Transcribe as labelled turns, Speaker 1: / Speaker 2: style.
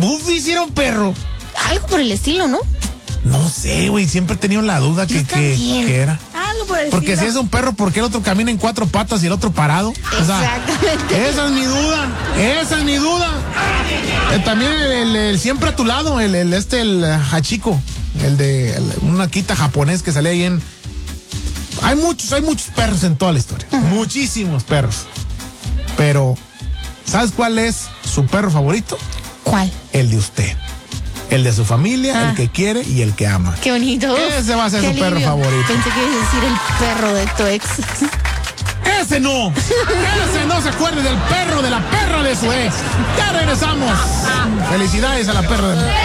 Speaker 1: Buffy sí era un perro.
Speaker 2: Algo por el estilo, ¿no?
Speaker 1: No sé, güey, siempre he tenido la duda que era.
Speaker 2: Algo por el
Speaker 1: Porque
Speaker 2: estilo.
Speaker 1: si es un perro, ¿por qué el otro camina en 4 patas y el otro parado? O sea,
Speaker 2: Exactamente.
Speaker 1: esa es mi duda. Esa es mi duda. También el siempre a tu lado, el Hachiko, una quita japonés que sale ahí en... Hay muchos perros en toda la historia. Muchísimos perros. Pero, ¿sabes cuál es su perro favorito?
Speaker 2: ¿Cuál?
Speaker 1: El de usted. El de su familia, el que quiere y el que ama.
Speaker 2: Qué bonito.
Speaker 1: Ese va a ser
Speaker 2: Qué
Speaker 1: su perro
Speaker 2: alivio.
Speaker 1: favorito.
Speaker 2: Pensé que ibas a decir el perro de tu ex.
Speaker 1: ¡Ese no! ¡Ese no se acuerde del perro de la perra de su ex! ¡Ya regresamos! ¡Felicidades a la perra de...